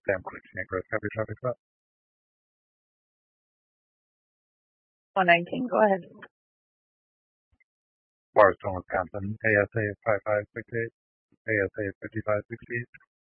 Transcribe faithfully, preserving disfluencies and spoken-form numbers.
Sam Clinton, Grove Copy Traffic Stop. one nineteen, go ahead. Morris Thomas Compton, A S A five five six eight, A S A fifty-five sixty-eight.